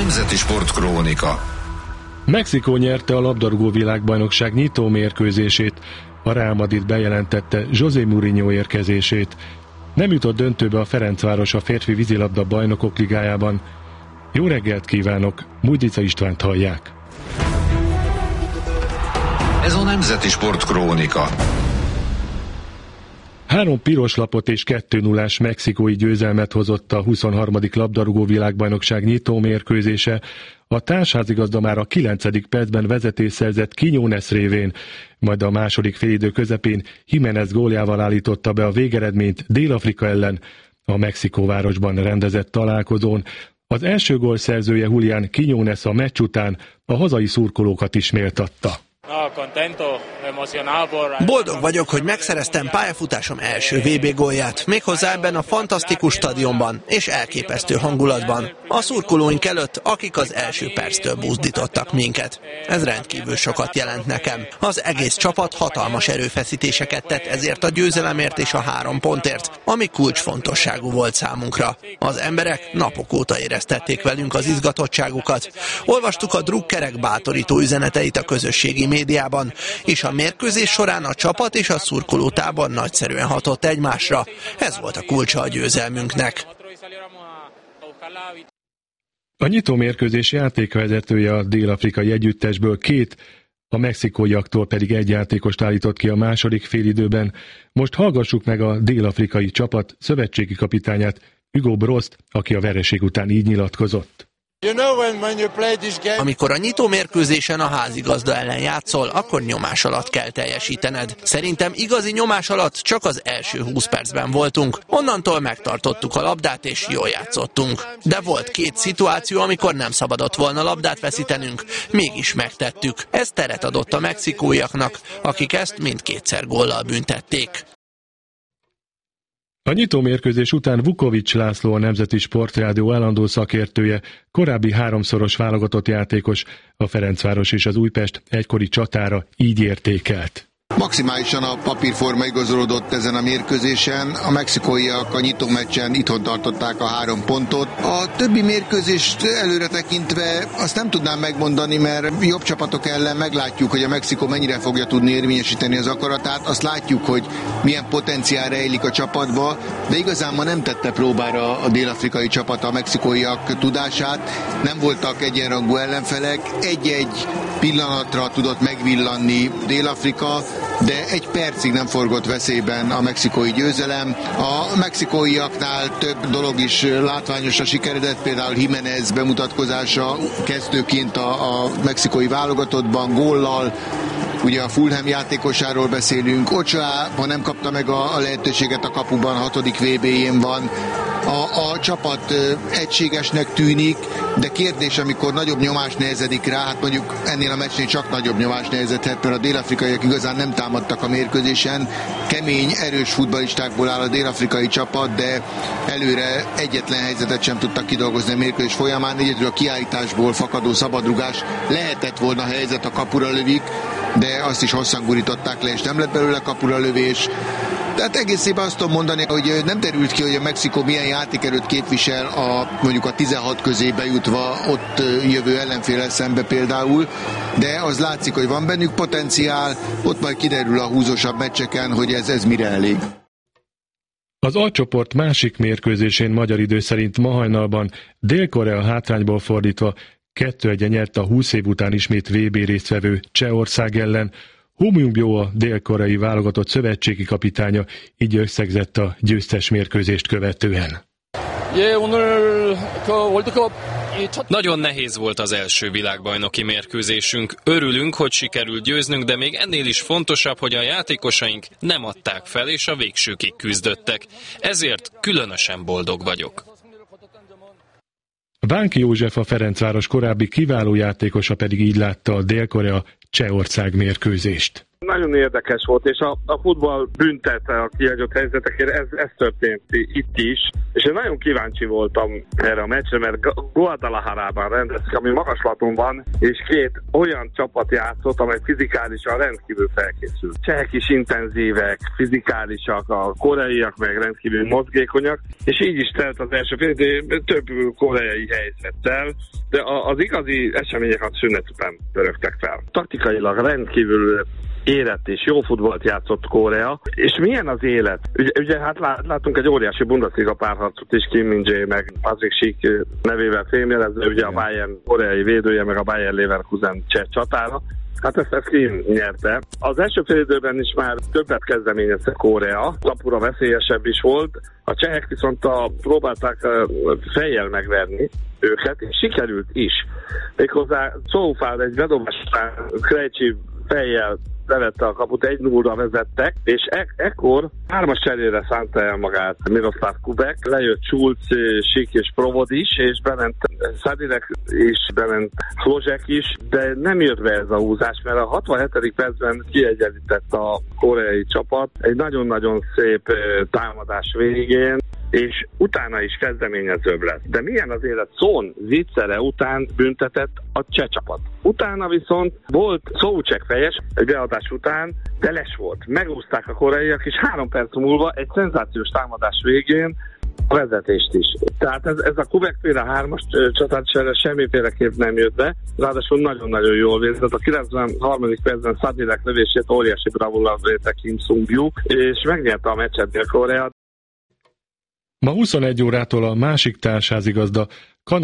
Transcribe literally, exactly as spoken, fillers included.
Nemzeti Sportkrónika. Mexikó nyerte a labdarúgó világbajnokság nyitó mérkőzését. A Real Madrid bejelentette José Mourinho érkezését. Nem jutott döntőbe a Ferencváros a férfi vízilabda bajnokok ligájában. Jó reggelt kívánok, Mújdica Istvánt hallják. Ez a Nemzeti Sportkrónika. Három piros lapot és kettő nullás mexikói győzelmet hozott a huszonharmadik labdarúgó világbajnokság nyitó mérkőzése. A társházigazda már a kilencedik percben vezetést szerzett Quiñones révén, majd a második félidő közepén Jiménez góljával állította be a végeredményt Dél-Afrika ellen a Mexikóvárosban rendezett találkozón. Az első gól szerzője Julián Quiñones a meccs után a hazai szurkolókat is méltatta. Boldog vagyok, hogy megszereztem pályafutásom első vé bé gólját, méghozzá ebben a fantasztikus stadionban és elképesztő hangulatban. A szurkolóink előtt, akik az első perctől buzdítottak minket. Ez rendkívül sokat jelent nekem. Az egész csapat hatalmas erőfeszítéseket tett ezért a győzelemért és a három pontért, ami kulcsfontosságú volt számunkra. Az emberek napok óta éreztették velünk az izgatottságukat. Olvastuk a drukkerek bátorító üzeneteit a közösségi médiában, és a mérkőzés során a csapat és a szurkolótábor nagyszerűen hatott egymásra. Ez volt a kulcsa a győzelmünknek. A nyitó mérkőzés játékvezetője a dél-afrikai együttesből két, a mexikóiaktól pedig egy játékost állított ki a második félidőben. Most hallgassuk meg a dél-afrikai csapat szövetségi kapitányát, Hugo Brost, aki a vereség után így nyilatkozott. Amikor a nyitó mérkőzésen a házigazda ellen játszol, akkor nyomás alatt kell teljesítened. Szerintem igazi nyomás alatt csak az első húsz percben voltunk. Onnantól megtartottuk a labdát és jól játszottunk. De volt két szituáció, amikor nem szabadott volna labdát veszítenünk, mégis megtettük. Ez teret adott a mexikóiaknak, akik ezt mindkétszer góllal büntették. A nyitó mérkőzés után Vukovics László, a Nemzeti Sportrádió állandó szakértője, korábbi háromszoros válogatott játékos, a Ferencváros és az Újpest egykori csatára így értékelt. Maximálisan a papírforma igazolódott ezen a mérkőzésen. A mexikóiak a nyitó meccsen itthon tartották a három pontot. A többi mérkőzést előre tekintve azt nem tudnám megmondani, mert jobb csapatok ellen meglátjuk, hogy a Mexikó mennyire fogja tudni érvényesíteni az akaratát. Azt látjuk, hogy milyen potenciál rejlik a csapatba, de igazán ma nem tette próbára a dél-afrikai csapat a mexikóiak tudását. Nem voltak egyenrangú ellenfelek. Egy-egy pillanatra tudott megvillanni Dél-Afrika, de egy percig nem forgott veszélyben a mexikói győzelem. A mexikóiaknál több dolog is látványosra sikeredett, például Jiménez bemutatkozása kezdőként a, a mexikói válogatottban, góllal. Ugye a Fulham játékosáról beszélünk. Ochoa, ha nem kapta meg a, a lehetőséget a kapuban, a hatodik vé bé-jén van. A, a csapat egységesnek tűnik, de kérdés, amikor nagyobb nyomás nehezedik rá, hát mondjuk ennél a meccsnél csak nagyobb nyomás nehezedhet, mert a dél-afrikaiak igazán nem támadtak a mérkőzésen. Kemény, erős futballistákból áll a dél-afrikai csapat, de előre egyetlen helyzetet sem tudtak kidolgozni a mérkőzés folyamán. Egyedül a kiállításból fakadó szabadrugás lehetett volna helyzet, a kapura lövik, de azt is hosszan gurították le, és nem lett belőle kapura lövés. Tehát egészében azt tudom mondani, hogy nem derült ki, hogy a Mexikó milyen játékerőt képvisel a, mondjuk a tizenhat közé bejutva ott jövő ellenféllel szembe például, de az látszik, hogy van bennük potenciál, ott majd kiderül a húzósabb meccseken, hogy ez, ez mire elég. Az A-csoport másik mérkőzésén magyar idő szerint ma hajnalban Dél-Korea hátrányból fordítva kettő egyen nyert a húsz év után ismét vé bé résztvevő Csehország ellen. Hoo Myung-byo, a dél-koreai válogatott szövetségi kapitánya, így összegzett a győztes mérkőzést követően. Nagyon nehéz volt az első világbajnoki mérkőzésünk. Örülünk, hogy sikerült győznünk, de még ennél is fontosabb, hogy a játékosaink nem adták fel, és a végsőkig küzdöttek. Ezért különösen boldog vagyok. Vánki József, a Ferencváros korábbi kiváló játékosa pedig így látta a Dél-Korea Csehország mérkőzést. Nagyon érdekes volt, és a, a futball büntette a kihagyott helyzetekért, ez, ez történt itt is, és én nagyon kíváncsi voltam erre a meccsre, mert Guadalajarában rendezik, ami magaslaton van, és két olyan csapat játszott, amely fizikálisan rendkívül felkészült. Csehek is intenzívek, fizikálisak, a koreaiak meg rendkívül mozgékonyak, és így is telt az első fél, de több koreai helyzettel, de az igazi események a szünet után törögtek fel. Taktikailag rendkívül érett és jó futballt játszott Korea, és milyen az élet? Ugye, ugye hát látunk egy óriási Bundesliga párharcot is, Kim Min-jae meg Patrick Schick nevével fémjelezve, ugye a Bayern koreai védője, meg a Bayer Leverkusen cseh csatára. Hát ezt, ezt Kim nyerte. Az első fél időben is már többet kezdeményezte Korea, kapura veszélyesebb is volt, a csehek viszont a, próbálták fejjel megverni őket, és sikerült is. Méghozzá Szófád egy bedobás után Krejcsi fejjel levette a kaput, egy nullra vezettek, és e- ekkor hármas cserére szánta el magát Miroslav Kubek, lejött Schulz, Schick és Provod is, és bement Sadilek is, bement Flozsek is, de nem jött be ez a húzás, mert a hatvanhetedik percben kiegyenlített a koreai csapat egy nagyon-nagyon szép támadás végén, és utána is kezdeményezőbb lett. De milyen az élet? Son viccere után büntetett a cseh csapat. Utána viszont volt Szóucsek fejes, egy beadás után, de les volt. Megúzták a koreaiak, és három perc múlva egy szenzációs támadás végén a vezetést is. Tehát ez, ez a Kubek-féle hármas csatárcsere semmiféleképp nem jött be, ráadásul nagyon-nagyon jól végzett. A kilencvenharmadik percben Sadilek lövését óriási bravúrral védte Kim Sung-byuk, és megnyerte a meccset Dél-Korea. Ma huszonegy órától a másik társházigazda